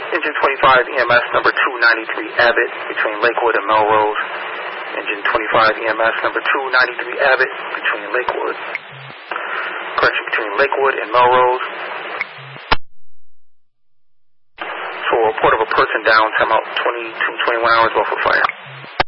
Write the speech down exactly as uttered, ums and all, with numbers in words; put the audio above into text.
Engine twenty-five E M S number two ninety-three Abbott between Lakewood and Melrose. Engine twenty-five E M S number two ninety-three Abbott between Lakewood. Correction, between Lakewood and Melrose. So a report of a person down, time out twenty-two, twenty-one hours off of fire.